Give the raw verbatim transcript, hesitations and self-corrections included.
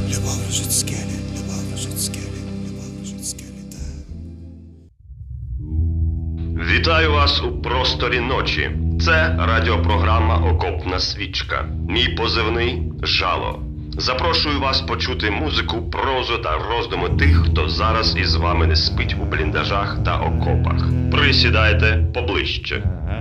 Любов лежить в скелі, любов лежить в скелі, любов лежить в скелі, так. Вітаю вас у просторі ночі. Це радіопрограма «Окопна свічка». Мій позивний – Жало. Запрошую вас почути музику, прозу та роздуми тих, хто зараз із вами не спить у бліндажах та окопах. Присідайте поближче.